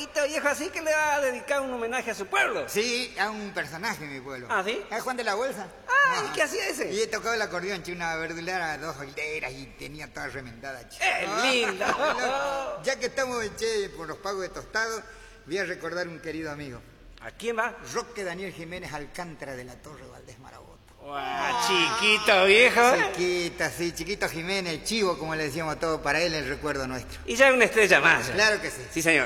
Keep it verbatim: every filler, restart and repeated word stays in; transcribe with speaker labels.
Speaker 1: chiquito viejo, así que le va a dedicar un homenaje a su pueblo.
Speaker 2: Sí, a un personaje de mi pueblo.
Speaker 1: ¿Ah, sí?
Speaker 2: A Juan de la Bolsa.
Speaker 1: Ah, ¿y qué hacía ese?
Speaker 2: Y he tocado el acordeón, che, una verdulera, dos holteras y tenía toda remendada, che.
Speaker 1: ¡Eh, lindo!
Speaker 2: Ya que estamos, che, por los pagos de tostado, voy a recordar un querido amigo.
Speaker 1: ¿A quién va?
Speaker 2: Roque Daniel Jiménez Alcántara de la Torre Valdés Maraboto.
Speaker 1: ¡Guau, chiquito viejo!
Speaker 2: Chiquita, sí, chiquito Jiménez, el chivo, como le decíamos todos, para él el recuerdo nuestro.
Speaker 1: Y ya una estrella más.
Speaker 2: Claro que sí.
Speaker 1: Sí, señor.